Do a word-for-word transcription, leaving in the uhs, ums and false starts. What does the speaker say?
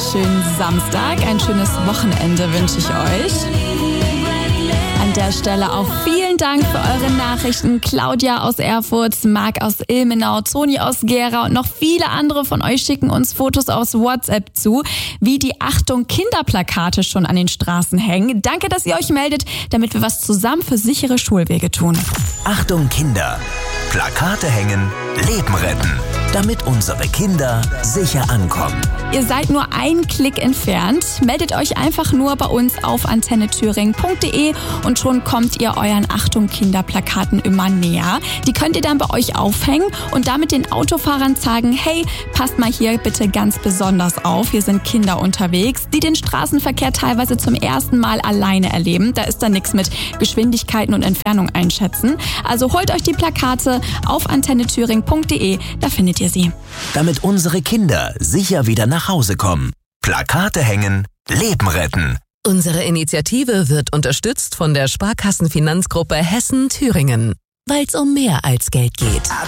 wunderschönen Samstag. Ein schönes Wochenende wünsche ich euch. An der Stelle auch vielen Dank für eure Nachrichten. Claudia aus Erfurt, Marc aus Ilmenau, Toni aus Gera und noch viele andere von euch schicken uns Fotos aus WhatsApp zu, wie die Achtung Kinderplakate schon an den Straßen hängen. Danke, dass ihr euch meldet, damit wir was zusammen für sichere Schulwege tun. Achtung Kinder, Plakate hängen, Leben retten, damit unsere Kinder sicher ankommen. Ihr seid nur einen Klick entfernt. Meldet euch einfach nur bei uns auf antenne thüringen punkt de und schon kommt ihr euren Achtung Kinderplakaten immer näher. Die könnt ihr dann bei euch aufhängen und damit den Autofahrern sagen, hey, passt mal hier bitte ganz besonders auf. Hier sind Kinder unterwegs, die den Straßenverkehr teilweise zum ersten Mal alleine erleben. Da ist dann nichts mit Geschwindigkeiten und Entfernung einschätzen. Also holt euch die Plakate auf antenne thüringen punkt de, da findet ihr sie. Damit unsere Kinder sicher wieder nach Hause kommen. Plakate hängen, Leben retten. Unsere Initiative wird unterstützt von der Sparkassenfinanzgruppe Hessen-Thüringen, weil es um mehr als Geld geht.